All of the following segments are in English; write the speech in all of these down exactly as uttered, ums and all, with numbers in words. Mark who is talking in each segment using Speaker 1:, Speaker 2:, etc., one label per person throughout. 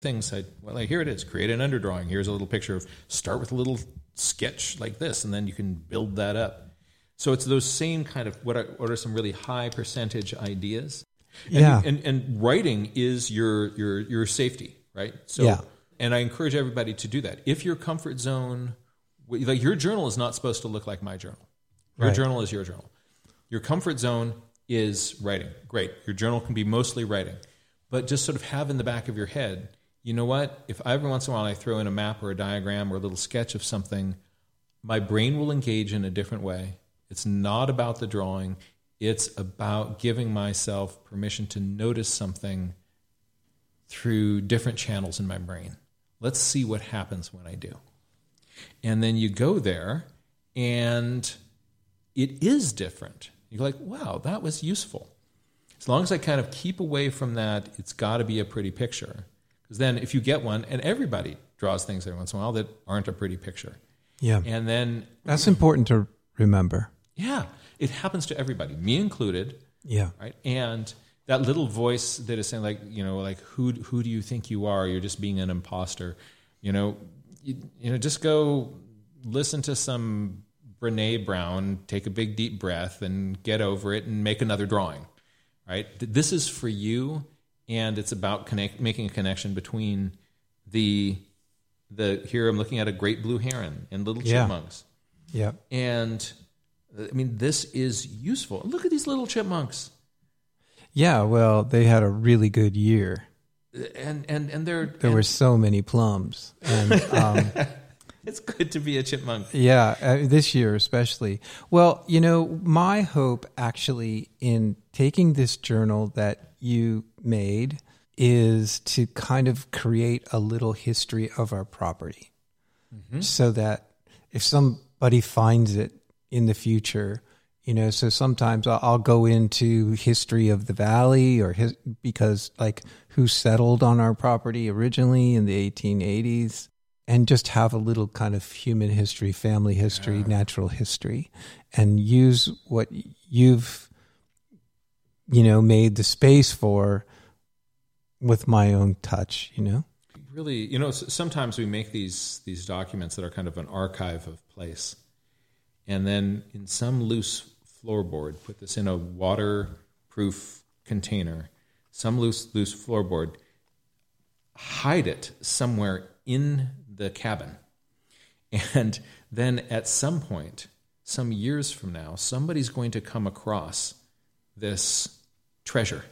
Speaker 1: things. I, well, here it is. Create an underdrawing. Here's a little picture of, start with a little sketch like this, and then you can build that up. So it's those same kind of, what are, what are some really high percentage ideas? And,
Speaker 2: yeah.
Speaker 1: And, and writing is your, your, your safety, right? So,
Speaker 2: yeah.
Speaker 1: And I encourage everybody to do that. If your comfort zone, like your journal is not supposed to look like my journal. Your
Speaker 2: right.
Speaker 1: journal is your journal. Your comfort zone is writing. Great. Your journal can be mostly writing. But just sort of have in the back of your head, you know what? If every once in a while I throw in a map or a diagram or a little sketch of something, my brain will engage in a different way. It's not about the drawing. It's about giving myself permission to notice something through different channels in my brain. Let's see what happens when I do. And then you go there, and it is different. You're like, wow, that was useful. As long as I kind of keep away from that, it's got to be a pretty picture. Because then if you get one, and everybody draws things every once in a while that aren't a pretty picture.
Speaker 2: Yeah.
Speaker 1: And then...
Speaker 2: That's important to remember.
Speaker 1: Yeah. It happens to everybody, me included.
Speaker 2: Yeah.
Speaker 1: Right. And that little voice that is saying, like, you know, like, who who do you think you are? You're just being an imposter. You know, you, you know, just go listen to some Brené Brown, take a big deep breath, and get over it, and make another drawing. Right. This is for you, and it's about connect, making a connection between the the here I'm looking at a great blue heron and little
Speaker 2: yeah.
Speaker 1: chipmunks.
Speaker 2: Yeah.
Speaker 1: And I mean, this is useful. Look at these little chipmunks.
Speaker 2: Yeah, well, they had a really good year.
Speaker 1: And and and they're
Speaker 2: there
Speaker 1: and,
Speaker 2: were so many plums. And um,
Speaker 1: it's good to be a chipmunk.
Speaker 2: Yeah, uh, this year especially. Well, you know, my hope actually in taking this journal that you made is to kind of create a little history of our property, mm-hmm. so that if somebody finds it in the future, you know, so sometimes I'll, I'll go into history of the valley or his, because like who settled on our property originally in the eighteen eighties, and just have a little kind of human history, family history, yeah. natural history, and use what you've, you know, made the space for with my own touch, you know?
Speaker 1: Really, you know, sometimes we make these these documents that are kind of an archive of place. And then in some loose floorboard, put this in a waterproof container, some loose loose floorboard, hide it somewhere in the cabin. And then at some point, some years from now, somebody's going to come across this treasure.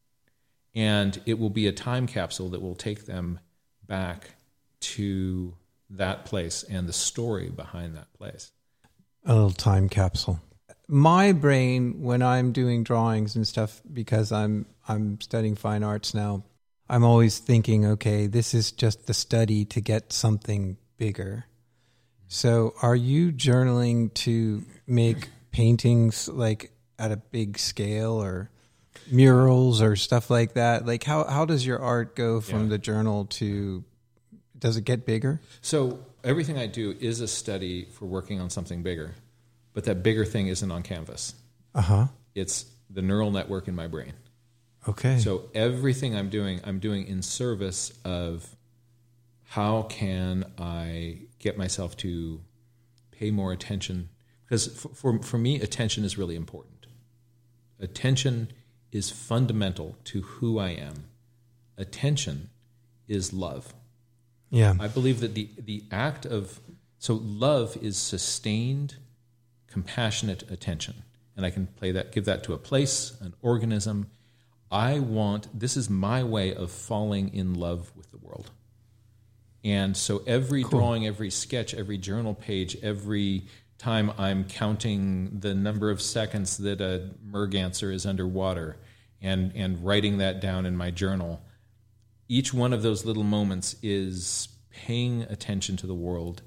Speaker 1: And it will be a time capsule that will take them back to that place and the story behind that place.
Speaker 2: A little time capsule. My brain, when I'm doing drawings and stuff, because I'm I'm studying fine arts now, I'm always thinking, okay, this is just the study to get something bigger. So are you journaling to make paintings like at a big scale or murals or stuff like that? Like how, how does your art go from yeah. the journal to, does it get bigger?
Speaker 1: So everything I do is a study for working on something bigger, but that bigger thing isn't on canvas.
Speaker 2: Uh-huh.
Speaker 1: It's the neural network in my brain.
Speaker 2: Okay.
Speaker 1: So everything I'm doing, I'm doing in service of how can I get myself to pay more attention? Because for, for, for me, attention is really important. Attention is fundamental to who I am. Attention is love.
Speaker 2: Yeah.
Speaker 1: I believe that the, the act of, so love is sustained, compassionate attention. And I can play that, give that to a place, an organism. I want, this is my way of falling in love with the world. And so every cool. drawing, every sketch, every journal page, every time I'm counting the number of seconds that a merganser is underwater and, and writing that down in my journal, each one of those little moments is paying attention to the world.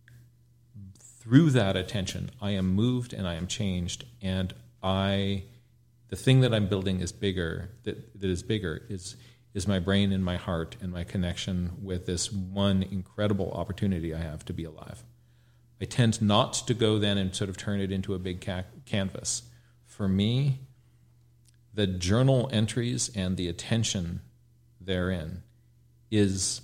Speaker 1: Through that attention, I am moved and I am changed, and I, the thing that I'm building is bigger, that, that is bigger, is is my brain and my heart and my connection with this one incredible opportunity I have to be alive. I tend not to go then and sort of turn it into a big ca- canvas. For me, the journal entries and the attention therein is